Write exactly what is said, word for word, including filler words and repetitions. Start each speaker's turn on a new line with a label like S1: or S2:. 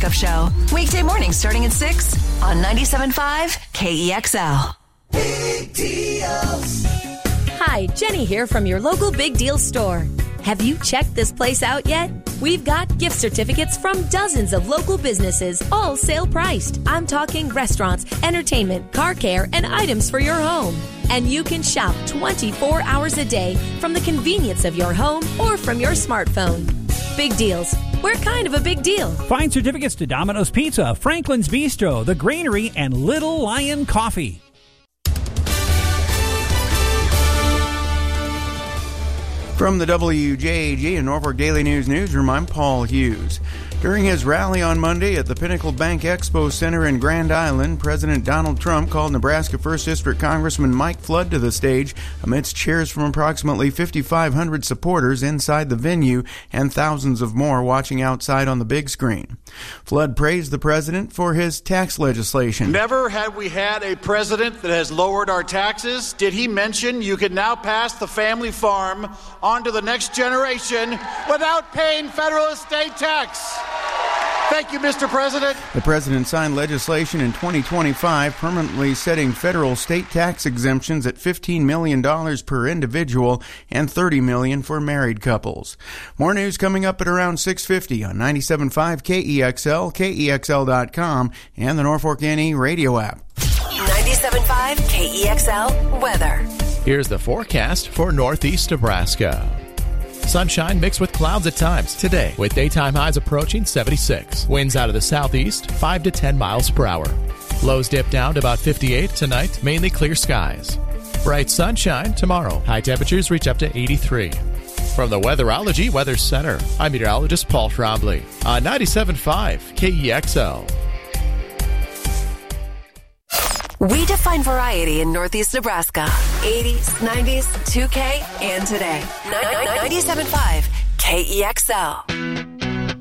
S1: Wake Up Show. Weekday mornings starting at six on ninety-seven point five K E X L.
S2: Big deals.
S3: Hi, Jenny here from your local Big Deal store. Have you checked this place out yet? We've got gift certificates from dozens of local businesses, all sale priced. I'm talking restaurants, entertainment, car care, and items for your home. And you can shop twenty-four hours a day from the convenience of your home or from your smartphone. Big Deals. We're kind of a big deal.
S4: Find certificates to Domino's Pizza, Franklin's Bistro, The Granary, and Little Lion Coffee.
S5: From the W J A G and Norfolk Daily News Newsroom, I'm Paul Hughes. During his rally on Monday at the Pinnacle Bank Expo Center in Grand Island, President Donald Trump called Nebraska first District Congressman Mike Flood to the stage amidst cheers from approximately fifty-five hundred supporters inside the venue and thousands of more watching outside on the big screen. Flood praised the president for his tax legislation.
S6: Never have we had a president that has lowered our taxes. Did he mention you can now pass the family farm on to the next generation without paying federal estate tax? Thank you, Mister President.
S5: The president signed legislation in twenty twenty-five permanently setting federal state tax exemptions at fifteen million dollars per individual and thirty million dollars for married couples. More news coming up at around six fifty on ninety-seven point five K E X L, K E X L dot com, and the Norfolk N E radio app.
S1: ninety-seven point five K E X L weather.
S7: Here's the forecast for Northeast Nebraska. Sunshine mixed with clouds at times today, with daytime highs approaching seventy-six. Winds out of the southeast, five to ten miles per hour. Lows dip down to about fifty-eight tonight, mainly clear skies. Bright sunshine tomorrow. High temperatures reach up to eighty-three. From the Weatherology Weather Center, I'm meteorologist Paul Trombley on ninety-seven point five K E X L.
S1: We define variety in Northeast Nebraska. eighties, nineties, two K, and today. ninety-seven point five K E X L.